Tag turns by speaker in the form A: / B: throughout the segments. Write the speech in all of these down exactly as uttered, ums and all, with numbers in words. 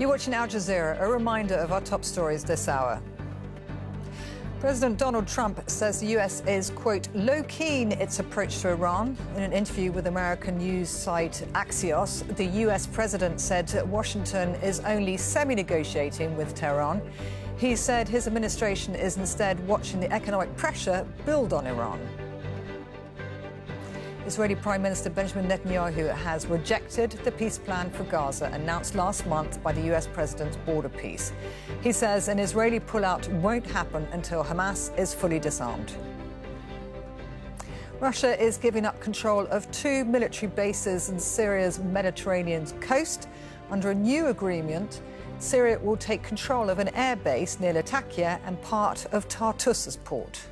A: You're watching Al Jazeera, a reminder of our top stories this hour. President Donald Trump says the U S is, quote, low-key in its approach to Iran. In an interview with American news site Axios, the U S president said Washington is only semi-negotiating with Tehran. He said his administration is instead watching the economic pressure build on Iran. Israeli Prime Minister Benjamin Netanyahu has rejected the peace plan for Gaza announced last month by the U S president's border peace. He says an Israeli pullout won't happen until Hamas is fully disarmed. Russia is giving up control of two military bases in Syria's Mediterranean coast. Under a new agreement, Syria will take control of an air base near Latakia and part of Tartus's port.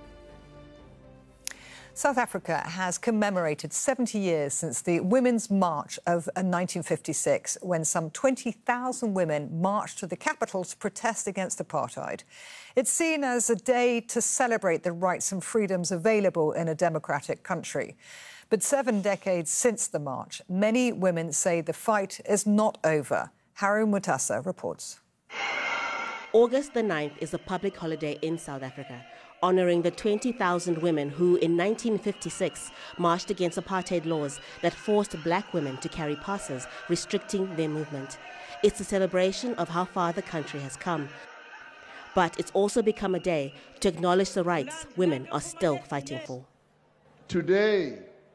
A: South Africa has commemorated seventy years since the Women's March of nineteen fifty-six, when some twenty thousand women marched to the capital to protest against apartheid. It's seen as a day to celebrate the rights and freedoms available in a democratic country. But seven decades since the march, many women say the fight is not over. Harun Mutasa reports.
B: August the ninth is a public holiday in South Africa, honouring the twenty thousand women who, in nineteen fifty-six, marched against apartheid laws that forced black women to carry passes restricting their movement. It's a celebration of how far the country has come. But it's also become a day to acknowledge the rights women are still fighting for.
C: Today,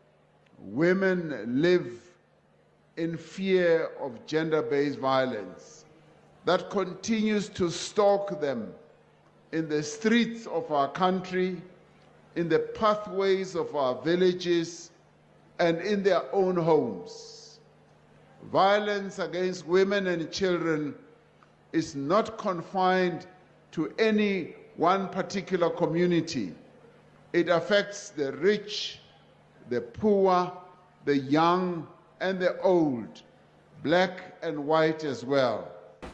C: women live in fear of gender-based violence that continues to stalk them in the streets of our country, in the pathways of our villages, and in their own homes. Violence against women and children is not confined to any one particular community. It affects the rich, the poor, the young, and the old, black and white as well.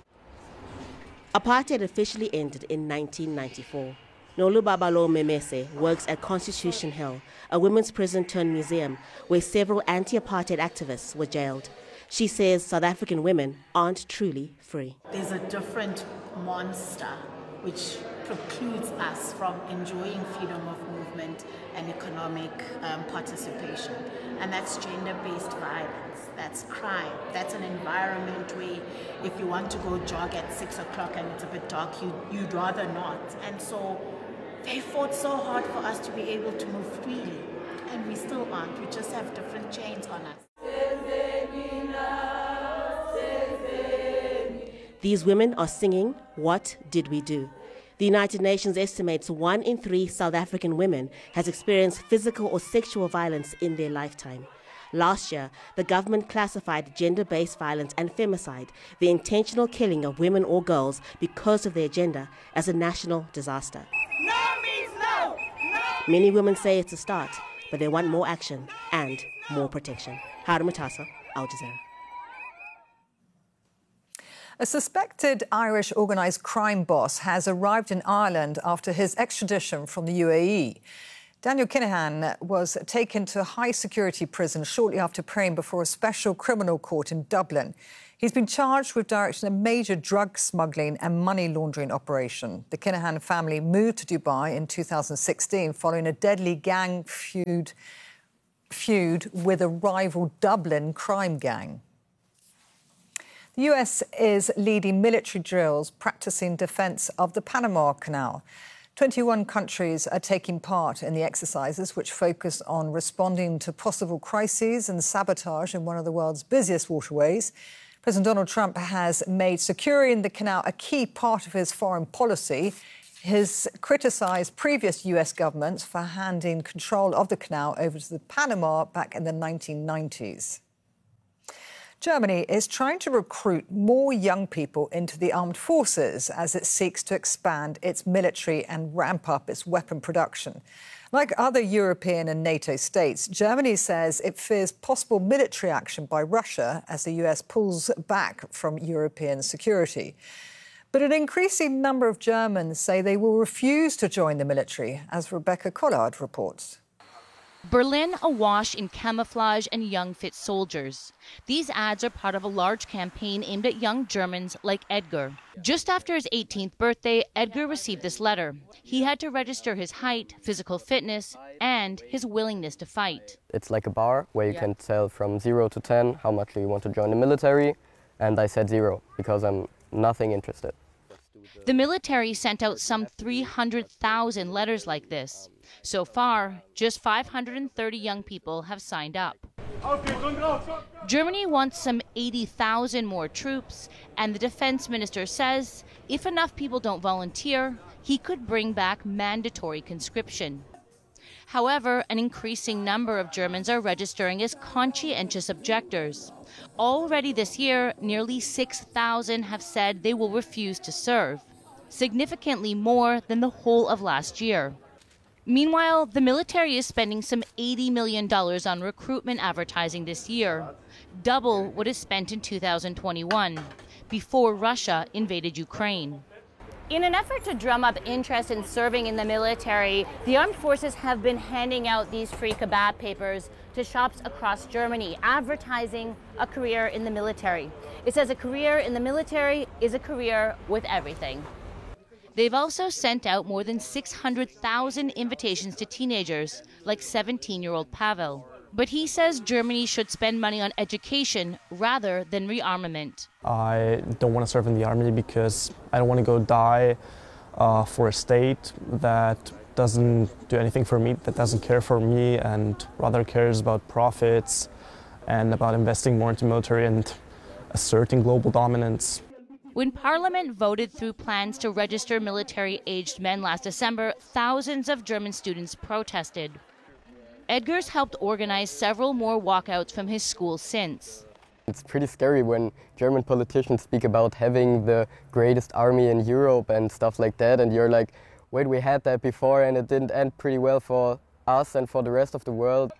B: Apartheid officially ended in nineteen ninety-four. Nolubabalo Memese works at Constitution Hill, a women's prison turned museum where several anti-apartheid activists were jailed. She says South African women aren't truly free.
D: There's a different monster which precludes us from enjoying freedom of movement and economic um, participation. And that's gender-based violence, that's crime, that's an environment where if you want to go jog at six o'clock and it's a bit dark, you, you'd rather not. And so they fought so hard for us to be able to move freely, and we still aren't, we just have different chains on us.
B: These women are singing, "What Did We Do?" The United Nations estimates one in three South African women has experienced physical or sexual violence in their lifetime. Last year, the government classified gender-based violence and femicide, the intentional killing of women or girls because of their gender, as a national disaster.
E: No means no! No!
B: Many women say it's a start, but they want more action and more protection. Harun Mutasa, Al Jazeera.
A: A suspected Irish organised crime boss has arrived in Ireland after his extradition from the U A E. Daniel Kinahan was taken to a high-security prison shortly after appearing before a special criminal court in Dublin. He's been charged with directing a major drug smuggling and money laundering operation. The Kinahan family moved to Dubai in two thousand sixteen following a deadly gang feud, feud with a rival Dublin crime gang. The U S is leading military drills practicing defence of the Panama Canal. twenty-one countries are taking part in the exercises, which focus on responding to possible crises and sabotage in one of the world's busiest waterways. President Donald Trump has made securing the canal a key part of his foreign policy. He's criticised previous U S governments for handing control of the canal over to the Panama back in the nineteen nineties. Germany is trying to recruit more young people into the armed forces as it seeks to expand its military and ramp up its weapon production. Like other European and NATO states, Germany says it fears possible military action by Russia as the U S pulls back from European security. But an increasing number of Germans say they will refuse to join the military, as Rebecca Collard reports.
F: Berlin awash in camouflage and young fit soldiers. These ads are part of a large campaign aimed at young Germans like Edgar. Just after his eighteenth birthday, Edgar received this letter. He had to register his height, physical fitness, and his willingness to fight.
G: It's like a bar where you yeah. can tell from zero to ten how much you want to join the military, and I said zero because I'm nothing interested.
F: The military sent out some three hundred thousand letters like this. So far, just five hundred thirty young people have signed up. Germany wants some eighty thousand more troops, and the defense minister says if enough people don't volunteer, he could bring back mandatory conscription. However, an increasing number of Germans are registering as conscientious objectors. Already this year, nearly six thousand have said they will refuse to serve, significantly more than the whole of last year. Meanwhile, the military is spending some eighty million dollars on recruitment advertising this year, double what is spent in two thousand twenty-one, before Russia invaded Ukraine.
H: In an effort to drum up interest in serving in the military, the armed forces have been handing out these free kebab papers to shops across Germany, advertising a career in the military. It says a career in the military is a career with everything.
F: They've also sent out more than six hundred thousand invitations to teenagers, like seventeen-year-old Pavel. But he says Germany should spend money on education rather than rearmament.
I: I don't want to serve in the army because I don't want to go die uh, for a state that doesn't do anything for me, that doesn't care for me, and rather cares about profits and about investing more into military and asserting global dominance.
F: When Parliament voted through plans to register military-aged men last December, thousands of German students protested. Edgar's helped organize several more walkouts from his school since.
G: It's pretty scary when German politicians speak about having the greatest army in Europe and stuff like that, and you're like, wait, we had that before and it didn't end pretty well for us and for the rest of the world.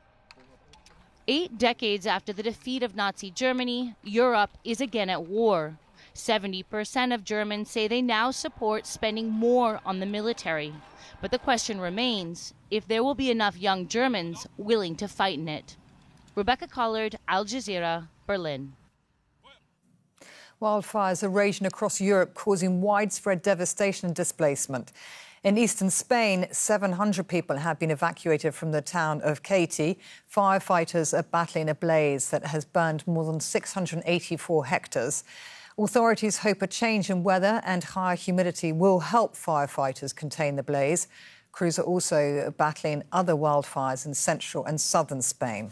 F: Eight decades after the defeat of Nazi Germany, Europe is again at war. seventy percent of Germans say they now support spending more on the military. But the question remains if there will be enough young Germans willing to fight in it. Rebecca Collard, Al Jazeera, Berlin.
A: Wildfires are raging across Europe, causing widespread devastation and displacement. In eastern Spain, seven hundred people have been evacuated from the town of Katy. Firefighters are battling a blaze that has burned more than six hundred eighty-four hectares. Authorities hope a change in weather and higher humidity will help firefighters contain the blaze. Crews are also battling other wildfires in central and southern Spain.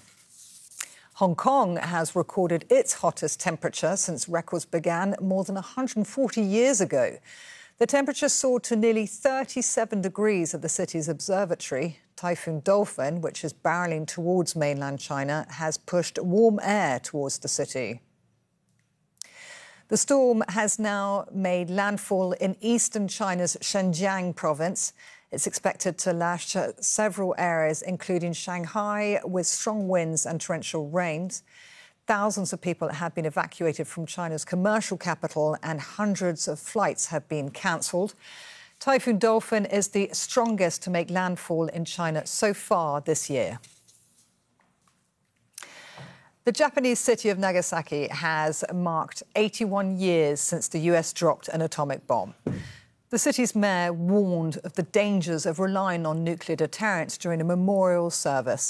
A: Hong Kong has recorded its hottest temperature since records began more than one hundred forty years ago. The temperature soared to nearly thirty-seven degrees at the city's observatory. Typhoon Dolphin, which is barreling towards mainland China, has pushed warm air towards the city. The storm has now made landfall in eastern China's Xinjiang province. It's expected to lash several areas, including Shanghai, with strong winds and torrential rains. Thousands of people have been evacuated from China's commercial capital and hundreds of flights have been cancelled. Typhoon Dolphin is the strongest to make landfall in China so far this year. The Japanese city of Nagasaki has marked eighty-one years since the U S dropped an atomic bomb. The city's mayor warned of the dangers of relying on nuclear deterrence during a memorial service.